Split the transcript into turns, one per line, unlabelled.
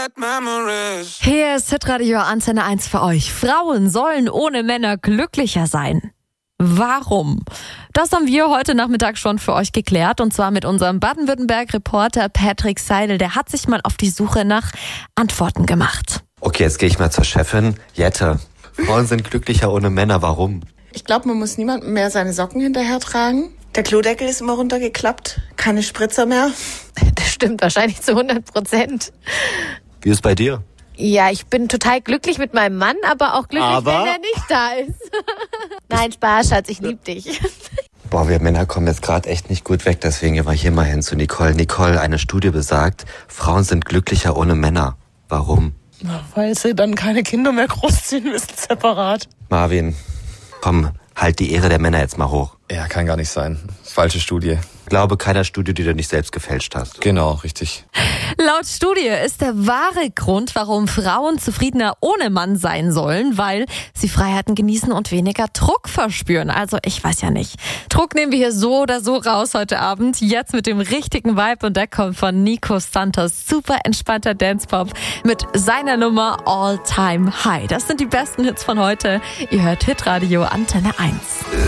Hier ist Hitradio Antenne 1 für euch. Frauen sollen ohne Männer glücklicher sein. Warum? Das haben wir heute Nachmittag schon für euch geklärt, und zwar mit unserem Baden-Württemberg-Reporter Patrick Seidel. Der hat sich mal auf die Suche nach Antworten gemacht.
Okay, jetzt gehe ich mal zur Chefin. Jette, Frauen sind glücklicher ohne Männer. Warum?
Ich glaube, man muss niemandem mehr seine Socken hinterher tragen. Der Klodeckel ist immer runtergeklappt. Keine Spritzer mehr.
Das stimmt wahrscheinlich zu 100%.
Wie ist es bei dir?
Ja, ich bin total glücklich mit meinem Mann, aber auch glücklich, wenn er nicht da ist. Nein, Spaß, Schatz, ich lieb dich.
Boah, wir Männer kommen jetzt gerade echt nicht gut weg, deswegen gehen wir hier mal hin zu Nicole. Nicole, eine Studie besagt, Frauen sind glücklicher ohne Männer. Warum?
Weil sie dann keine Kinder mehr großziehen müssen, separat.
Marvin, komm, halt die Ehre der Männer jetzt mal hoch.
Ja, kann gar nicht sein. Falsche Studie.
Ich glaube keiner Studie, die du nicht selbst gefälscht hast.
Genau, richtig.
Laut Studie ist der wahre Grund, warum Frauen zufriedener ohne Mann sein sollen, weil sie Freiheiten genießen und weniger Druck verspüren. Also ich weiß ja nicht. Druck nehmen wir hier so oder so raus heute Abend. Jetzt mit dem richtigen Vibe, und der kommt von Nico Santos. Super entspannter Dancepop mit seiner Nummer All Time High. Das sind die besten Hits von heute. Ihr hört Hitradio Antenne 1.